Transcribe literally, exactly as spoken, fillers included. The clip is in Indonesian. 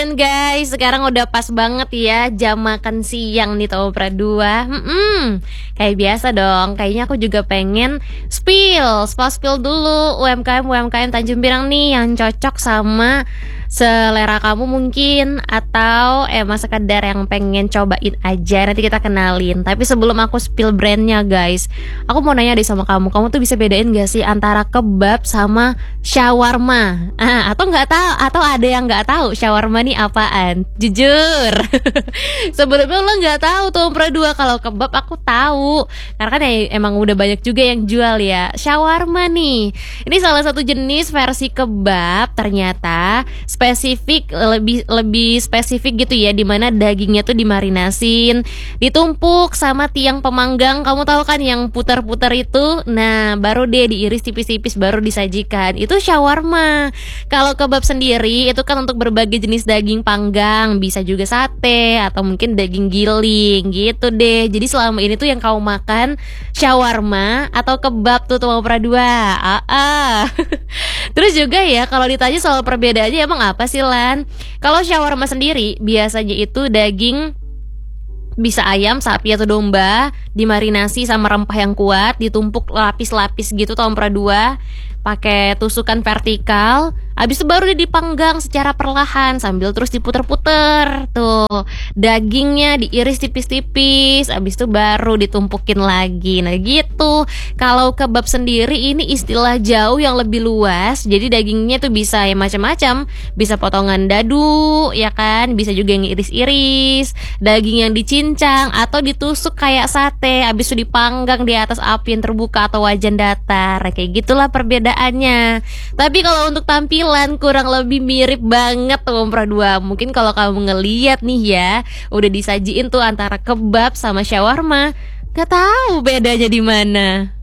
Dan guys, sekarang udah pas banget ya jam makan siang nih Tomopra dua. Hmm, kayak biasa dong, kayaknya aku juga pengen spill, spill-spill dulu U M K M U M K M Tanjung Pinang nih yang cocok sama selera kamu mungkin, atau emang sekedar yang pengen cobain aja, nanti kita kenalin. Tapi sebelum aku spill brandnya guys, aku mau nanya deh sama kamu, kamu tuh bisa bedain gak sih antara kebab sama shawarma? Ah, atau nggak tahu, atau ada yang nggak tahu shawarma nih apaan? Jujur. Sebelumnya lo nggak tahu tuh Tomopra dua, kalau kebab aku tahu karena kan ya, emang udah banyak juga yang jual ya. Shawarma nih, ini salah satu jenis versi kebab, ternyata spesifik, lebih lebih spesifik gitu ya, dimana dagingnya tuh dimarinasin, ditumpuk sama tiang pemanggang, kamu tahu kan yang putar-putar itu. Nah baru deh diiris tipis-tipis, baru disajikan, itu shawarma. Kalau kebab sendiri itu kan untuk berbagai jenis daging panggang, bisa juga sate atau mungkin daging giling gitu deh. Jadi selama ini tuh yang kamu makan shawarma atau kebab tuh Tomopra dua. Ah, ah. Terus juga ya kalau ditanya soal perbedaannya emang apa sih Lan? Kalau shawarma sendiri biasanya itu daging bisa ayam, sapi atau domba, dimarinasi sama rempah yang kuat, ditumpuk lapis-lapis gitu Tomopra dua, pakai tusukan vertikal. Habis itu baru dia dipanggang secara perlahan sambil terus diputer-puter. Tuh, dagingnya diiris tipis-tipis, habis itu baru ditumpukin lagi. Nah gitu. Kalau kebab sendiri ini istilah jauh yang lebih luas. Jadi dagingnya tuh bisa ya macam-macam. Bisa potongan dadu, ya kan? Bisa juga yang iris-iris, daging yang dicincang atau ditusuk kayak sate, habis itu dipanggang di atas api yang terbuka atau wajan datar. Kayak gitulah perbedaannya. Tapi kalau untuk tampilan kurang lebih mirip banget Tomopra dua. Mungkin kalau kamu ngeliat nih ya, udah disajiin tuh antara kebab sama shawarma, gak tahu bedanya di mana.